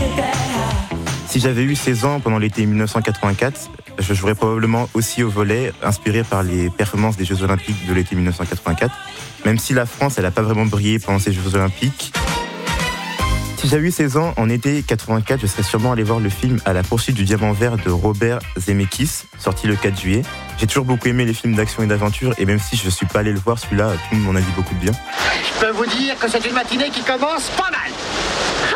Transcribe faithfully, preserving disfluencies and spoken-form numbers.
Si j'avais eu seize ans pendant l'été dix-neuf cent quatre-vingt-quatre, je jouerais probablement aussi au volley, inspiré par les performances des Jeux Olympiques de l'été dix-neuf cent quatre-vingt-quatre, même si la France, elle n'a pas vraiment brillé pendant ces Jeux Olympiques. Si j'avais eu seize ans, en été quatre-vingt-quatre, je serais sûrement allé voir le film À la poursuite du diamant vert de Robert Zemeckis, sorti le quatre juillet. J'ai toujours beaucoup aimé les films d'action et d'aventure, et même si je ne suis pas allé le voir, celui-là, tout le monde m'en a dit beaucoup de bien. Je peux vous dire que c'est une matinée qui commence pas mal.